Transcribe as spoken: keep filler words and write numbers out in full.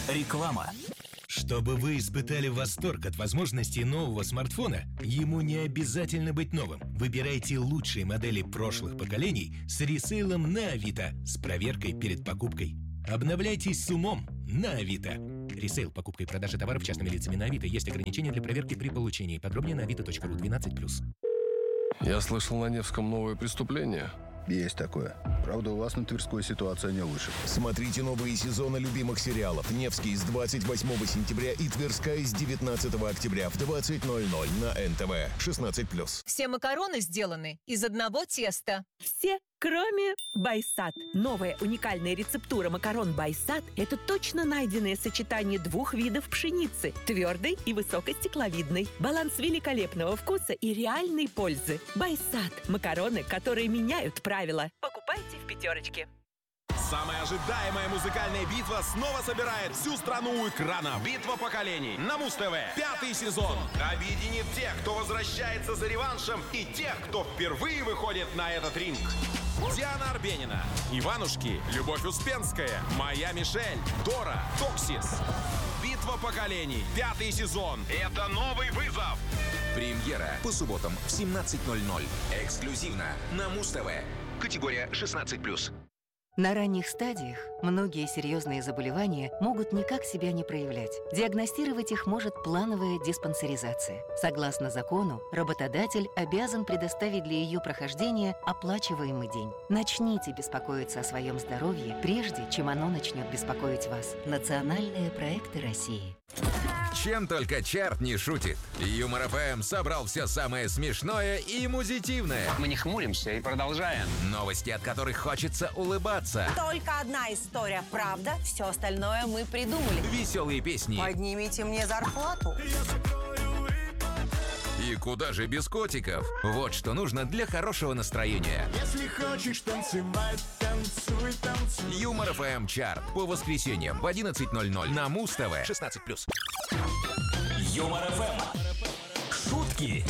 Реклама. Чтобы вы испытали восторг от возможностей нового смартфона, ему не обязательно быть новым. Выбирайте лучшие модели прошлых поколений с ресейлом на Авито с проверкой перед покупкой. Обновляйтесь с умом на Авито. Ресейл, покупка и продажа товаров частными лицами на Авито. Есть ограничения для проверки при получении. Подробнее на авито точка ру двенадцать плюс. Я слышал, на Невском новое преступление. Есть такое. Правда, у вас на Тверской ситуация не лучше. Смотрите новые сезоны любимых сериалов. «Невский» с двадцать восьмого сентября и «Тверская» с девятнадцатого октября в двадцать ноль ноль на эн тэ вэ шестнадцать плюс. Все макароны сделаны из одного теста. Все, кроме Байсад. Новая уникальная рецептура макарон Байсад – это точно найденное сочетание двух видов пшеницы – твердой и высокостекловидной. Баланс великолепного вкуса и реальной пользы. Байсад – макароны, которые меняют правила. Покупайте в пятерочке. Самая ожидаемая музыкальная битва снова собирает всю страну у экрана. Битва поколений на Муз-ТВ. Пятый сезон объединит тех, кто возвращается за реваншем, и тех, кто впервые выходит на этот ринг. Диана Арбенина, Иванушки, Любовь Успенская, Моя Мишель, Дора, Токсис. Битва поколений. Пятый сезон. Это новый вызов. Премьера по субботам в семнадцать ноль ноль. Эксклюзивно на Муз-ТВ. Категория шестнадцать плюс. На ранних стадиях многие серьезные заболевания могут никак себя не проявлять. Диагностировать их может плановая диспансеризация. Согласно закону, работодатель обязан предоставить для ее прохождения оплачиваемый день. Начните беспокоиться о своем здоровье, прежде чем оно начнет беспокоить вас. Национальные проекты России. Чем только чарт не шутит. Юмор эф эм собрал все самое смешное и музитивное. Мы не хмуримся и продолжаем. Новости, от которых хочется улыбаться. Только одна история, правда? Все остальное мы придумали. Веселые песни. Поднимите мне зарплату. И куда же без котиков? Вот что нужно для хорошего настроения. Если хочешь танцевать, танцуй, танцуй. Юмор эф эм чарт по воскресеньям в одиннадцать ноль ноль на Муз-ТВ шестнадцать плюс. Юмор эф эм. Шутки